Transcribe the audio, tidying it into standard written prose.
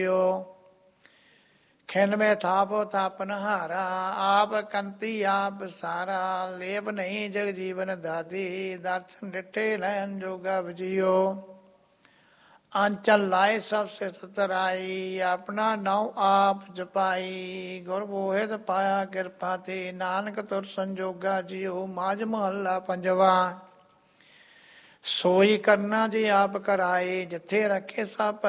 ਖਿਨ ਮੇ ਥਾਪੋ ਥਾਪਨ ਹਾਰਾ, ਆਪ ਕੰਤੀ ਆਪ ਸਾਰਾ, ਲੇਪ ਨਹੀਂ ਜਗ ਜੀਵਨ ਦਾਤੀ, ਦਰਸ਼ਨ ਡਿੱਠੇ ਲੈਨ ਜੋਗਾ ਵਜੀਓ। ਆਂਚਲ ਲਾਏ ਸਭ ਸਿਤ ਤਰਾਈ, ਆਪਣਾ ਨਾਉ ਆਪ ਜਪਾਈ, ਗੁਰ ਬੋਹਿਤ ਪਾਇਆ ਕਿਰਪਾ ਤੇ, ਨਾਨਕ ਤੁਰ ਸੰਜੋਗਾ ਜੀਓ। ਮਾਝ ਮਹੱਲਾ ਪੰਜਵਾ। ਸੋਈ ਕਰਨਾ ਜੇ ਆਪ ਕਰਾਏ, ਜਿੱਥੇ ਰੱਖੇ ਸਭ